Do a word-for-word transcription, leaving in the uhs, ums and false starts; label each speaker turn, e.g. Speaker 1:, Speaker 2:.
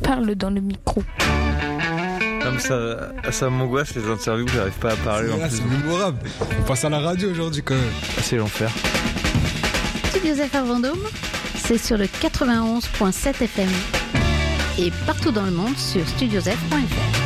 Speaker 1: Parle dans le micro.
Speaker 2: Non mais ça, ça m'angoisse les interviews, j'arrive pas à parler en
Speaker 3: Là,
Speaker 2: plus.
Speaker 3: c'est mémorable. On passe à la radio aujourd'hui quand même.
Speaker 2: C'est l'enfer.
Speaker 4: Studio F R Vendôme, c'est sur le quatre-vingt-onze virgule sept F M et partout dans le monde sur studiosf point f r.